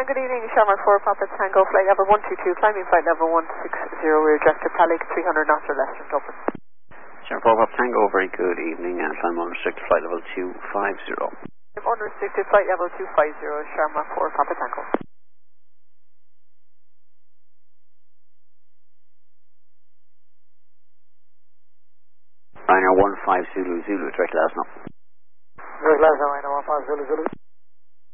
Morning, good evening. Sharma 4, Papa Tango, flight level 122, climbing flight level 160, rear direct to Palik, 300 knots or less from Dublin. Sharma 4, Papa Tango, very good evening, and climb unrestricted flight level 250. Unrestricted flight level 250, Sharma 4, Papa Tango. Ryanair 15 Zulu Zulu, direct last now. Direct last now, Ryanair 15 Zulu Zulu.